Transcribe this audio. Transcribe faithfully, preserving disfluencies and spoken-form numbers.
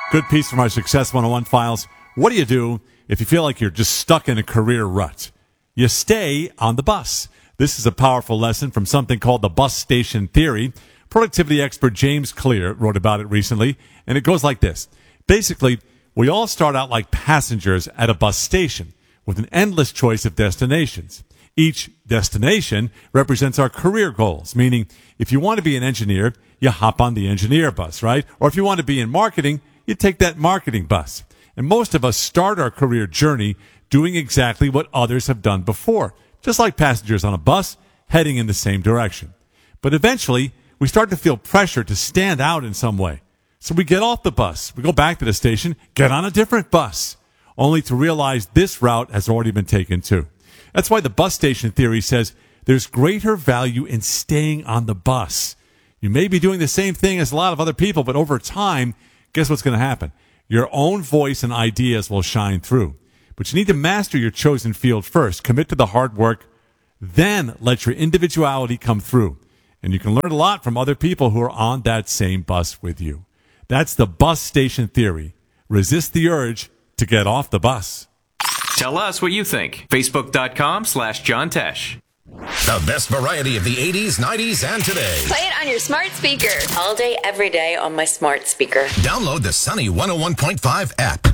Good piece from our Success one oh one files. What do you do if you feel like you're just stuck in a career rut? You stay on the bus. This is a powerful lesson from something called the bus station theory. Productivity expert James Clear wrote about it recently, and it goes like this. Basically, we all start out like passengers at a bus station with an endless choice of destinations. Each destination represents our career goals, meaning if you want to be an engineer, you hop on the engineer bus, right? Or if you want to be in marketing, you take that marketing bus. And most of us start our career journey doing exactly what others have done before, just like passengers on a bus heading in the same direction. But eventually, we start to feel pressure to stand out in some way. So we get off the bus, we go back to the station, get on a different bus, only to realize this route has already been taken too. That's why the bus station theory says there's greater value in staying on the bus. You may be doing the same thing as a lot of other people, but over time, guess what's going to happen? Your own voice and ideas will shine through. But you need to master your chosen field first. Commit to the hard work, then let your individuality come through. And you can learn a lot from other people who are on that same bus with you. That's the bus station theory. Resist the urge to get off the bus. Tell us what you think. Facebook.com slash John Tesh. The best variety of the eighties, nineties, and today. Play it on your smart speaker. All day, every day on my smart speaker. Download the Sunny one oh one point five app.